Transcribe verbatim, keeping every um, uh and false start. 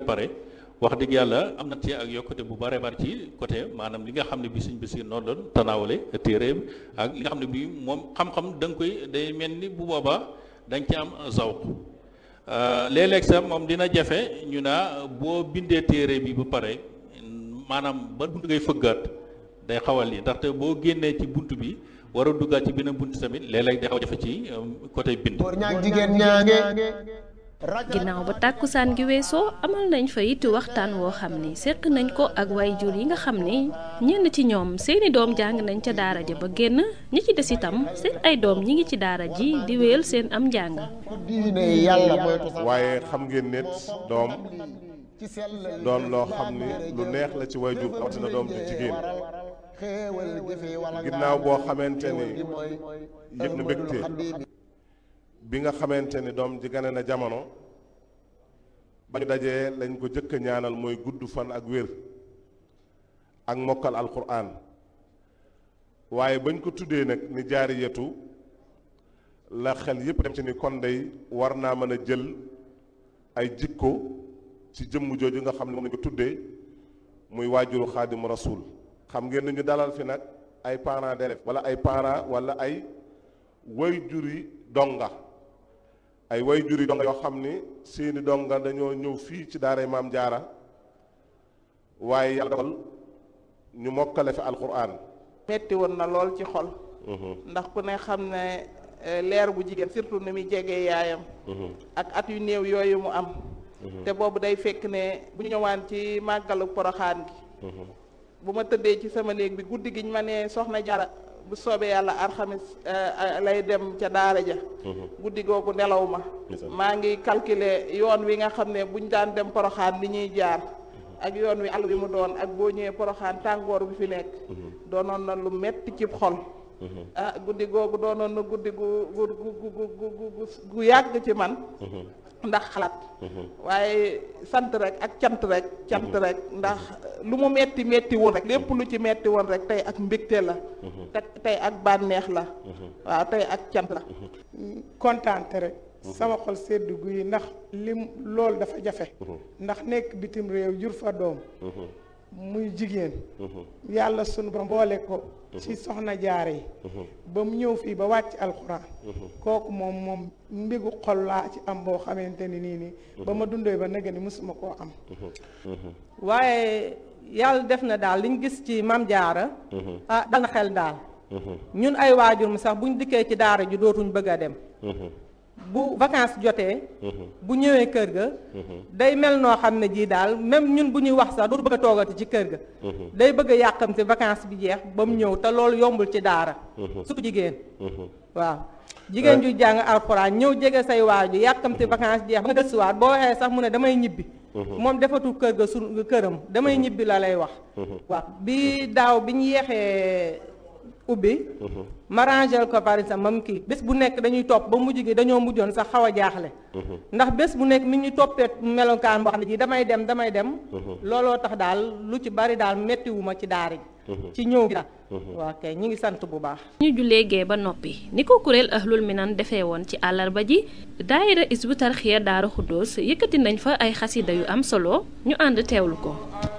pare wax dëgg yàlla am na ci ak yokkute bu bare bari ci côté maanaam li nga xam ne bi suñ bisi noonu doon tanaawale téere ak li nga xam ne bi moom xam-xam da nga koy day mel ni bu boobaa da nga ci am zawq léeg-léeg sax moom dina jafe ñu naa boo bindee téere bi ba pare maanaam ba bunt ngay fëggaat day xawal yi ndaxte boo génnee ci bunt bi war a duggaat ci beneen bunt tamit léeg-léeg day xaw jafe ci côté bind. ginnaaw ba tàkkusaan gi weesoo amal nañ fa it waxtaan woo xam ni seq nañ ko ak waajur yi nga xam ni ñenn ci ñoom seeni doom jàng nañ ca daara ja ba génn ñi ci des itam seen ay doom ñi ngi ci daara ji di wéyal seen am njàng. waaye xam ngeen nit doom doon loo xam ni lu neex la ci waajur rawatina doom ju jigéen ginnaaw boo xamante ni yëg na mbégte bi nga xamante ni doom ji gane na jamono ba ñu dajee lañ ko jëkk a ñaanal mooy gudd fan ak wér ak mokkal alquran waaye bañ ko tuddee nag ni jaariyatu la xel yépp dem ci ni kon day war naa mën a jël ay jikko ci jëmm jooju nga xam ne moom lañ ko tuddee muy waajuru xaadimu rasul xam ngeen ni ñu dalal fi nag ay parents d'élèves wala ay parents wala ay waajuri donga ay way juri donga yoo xam ni seeni donga dañoo ñëw fii ci daaray maam jaara waaye yàlla dogal ñu mokkale fi alquran metti woon na lool ci xol ndax ku ne xam ne leer bu jigéen surtout ni muy jegee yaayam ak at yu néew yooyu mu am te boobu day fekk ne bu ñu ñëwaan ci màggalu poroxaan gi bu ma tëddee ci sama néeg bi guddi gi ñu ma ne soxna Jaara bu soobee yàlla alxamis lay dem ca daara ja guddi googu nelaw ma maa ngi calculer yoon wi nga xam ne buñ daan dem poroxaan li ñuy jaar ak yoon wi àll bi mu doon ak boo ñëwee poroxaan tàngoor bi fi nekk doonoon na lu metti ci xol ah guddi googu doonoon na guddi gu gu gu gu gu yàgg ci man ndax xalaat waaye sant rek ak cant rek cant rek ndax lu mu metti metti woon rek lépp lu ci metti woon rek tey ak mbégte la te tey ak bànneex la waaw tey ak cant la kontaante rek sama xol sedd guy ndax lim loolu dafa jafe ndax nekk bitim réew jur fa doom muy jigéen yàlla sunu ba mboole ko ci soxna jaare yi ba mu ñëw fii ba wàcc alxuraan kooku moom moom mbigu xol laa ci am boo xamante ni nii nii ba ma dundee ba nega ni mësuma koo am waaye yàlla def na daal liñ gis ci mam jaara ah dal na xel daal ñun ay waajur mu sax buñ dikkee ci daara ji dootuñ bëgg a dem bu vacances jotee bu ñëwee kër ga day mel noo xam ne jii daal même ñun bu ñuy wax sax dootu bëgg a toogati ci kër ga day bëgg a yàqamte vacances bi jeex ba mu ñëw te loolu yombul ci daara surtout jigéen waaw jigéen ju jàng alxuraan ñëw jege say waaju yàqamte vacances jeex ba nga gëstuwaat boo waxee sax mu ne damay ñibbi moom defatul kër ga su këram damay ñibbi la lay wax waaw bi daaw bi ñu yeexee ubbi ma rangel ko par exemple mam kii bés bu nekk dañuy topp ba mujj gi dañoo mujjoon sax xaw a jaaxle ndax bés bu nekk mi ñu toppee melokaan boo xam ne ji damay dem damay dem looloo tax daal lu ci bari daal mettiwuma ci daara ji ci ñëw gi daal waaw kay ñi ngi sant bu baax ñu jullee gee ba noppi ni ko kuréel Ahlul Minan defee woon ci àllarba ji daayira Hizbut Tarqiyyah Daaru Xuddoos yëkkati nañ fa ay xasida yu am solo ñu ànd teewlu ko